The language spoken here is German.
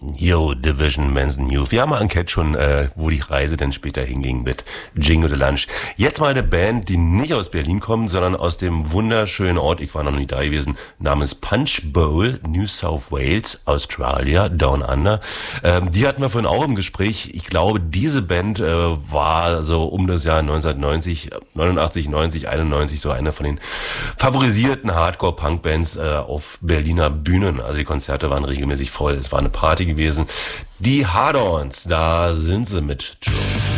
Yo, Division Manson Youth. Wir haben eine Enquete schon, wo die Reise denn später hinging mit Jingo de Lunch. Jetzt mal eine Band, die nicht aus Berlin kommt, sondern aus dem wunderschönen Ort, ich war noch nie da gewesen, namens Punch Bowl, New South Wales, Australia, Down Under. Die hatten wir vorhin auch im Gespräch. Ich glaube, diese Band war so um das Jahr 1990, 89, 90, 91 so eine von den favorisierten Hardcore-Punk-Bands auf Berliner Bühnen. Also die Konzerte waren regelmäßig voll. Es war eine Party gewesen. Die Hard-Ons, da sind sie mit Joe.